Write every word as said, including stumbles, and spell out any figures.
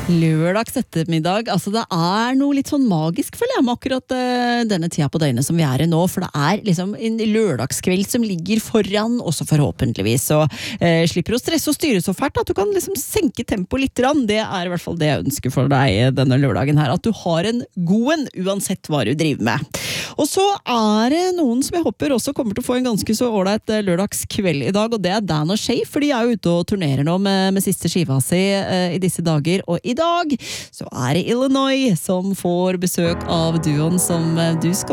Lørdags ettermiddag, altså det er noe litt sånn magisk føler jeg med akkurat uh, denne tida på døgnet som vi er i nå, for det er liksom en lørdagskveld som ligger foran, også forhåpentligvis, så uh, slipper å stresse og styre så fælt at du kan liksom senke tempo litt rann. Det er i hvert fall det jeg ønsker for deg denne lørdagen her, at du har en god en, uansett hva du driver med. Og så er det noen som jeg håper også kommer til å få en ganske så ålreit lørdagskveld i dag, og det er Dan og Shay, for de er jo ute og turnerer nå med, med siste skiva si uh, i disse dager, og i dag så er det Illinois som får besøk av duoen som du skal